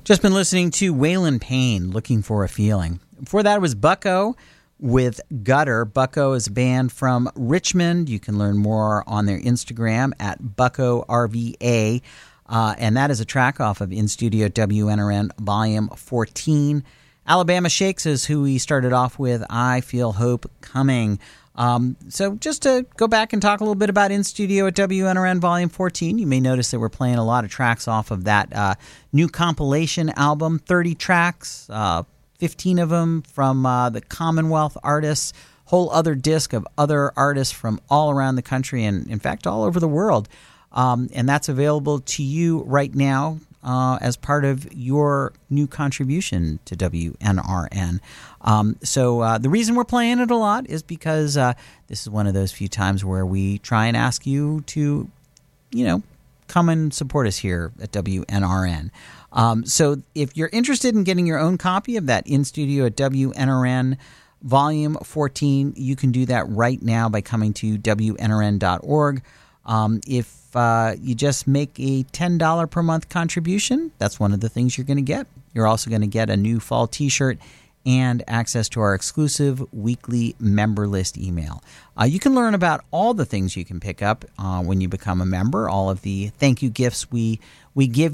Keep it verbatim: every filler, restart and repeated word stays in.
Just been listening to Waylon Payne, Looking for a Feeling. Before that was Bucko with Gutter. Bucko is a band from Richmond. You can learn more on their Instagram at Bucko R V A. Uh, and that is a track off of In Studio W N R N Volume fourteen. Alabama Shakes is who we started off with, I Feel Hope Coming. Um, so just to go back and talk a little bit about In Studio at W N R N Volume fourteen, you may notice that we're playing a lot of tracks off of that uh, new compilation album, thirty tracks, uh, fifteen of them from uh, the Commonwealth artists, whole other disc of other artists from all around the country and, in fact, all over the world. Um, and that's available to you right now uh, as part of your new contribution to W N R N. Um, so uh, the reason we're playing it a lot is because uh, this is one of those few times where we try and ask you to, you know, come and support us here at W N R N. Um, so if you're interested in getting your own copy of that In Studio at W N R N Volume fourteen, you can do that right now by coming to W N R N dot org. Um, if uh, you just make a ten dollars per month contribution, that's one of the things you're going to get. You're also going to get a new fall t-shirt and access to our exclusive weekly member list email. Uh, you can learn about all the things you can pick up uh, when you become a member, all of the thank you gifts we we give